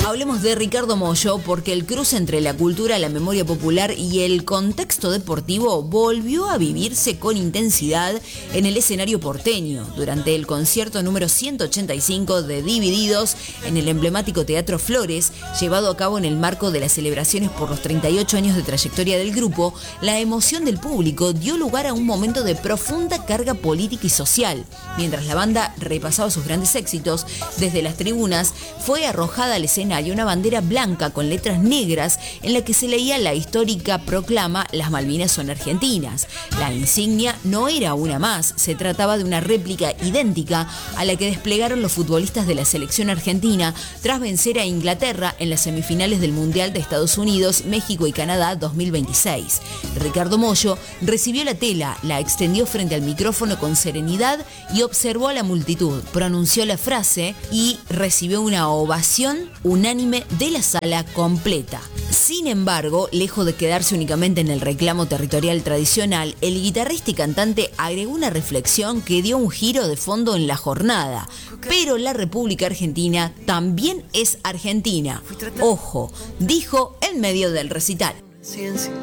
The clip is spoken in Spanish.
Hablemos de Ricardo Mollo porque el cruce entre la cultura, la memoria popular y el contexto deportivo volvió a vivirse con intensidad en el escenario porteño durante el concierto número 185 de Divididos en el emblemático Teatro Flores, llevado a cabo en el marco de las celebraciones por los 38 años de trayectoria del grupo. La emoción del público dio lugar a un momento de profunda carga política y social. Mientras la banda repasaba sus grandes éxitos, desde las tribunas fue arrojada al escenario una bandera blanca con letras negras en la que se leía la histórica proclama "Las Malvinas son argentinas". La insignia no era una más, se trataba de una réplica idéntica a la que desplegaron los futbolistas de la selección argentina tras vencer a Inglaterra en las semifinales del Mundial de Estados Unidos, México y Canadá 2026. Ricardo Mollo recibió la tela, la extendió frente al micrófono con serenidad y observó a la multitud. Pronunció la frase y recibió una ovación unánime de la sala completa. Sin embargo, lejos de quedarse únicamente en el reclamo territorial tradicional, el guitarrista y cantante agregó una reflexión que dio un giro de fondo en la jornada. Pero la República Argentina también es Argentina. Ojo, dijo en medio del recital.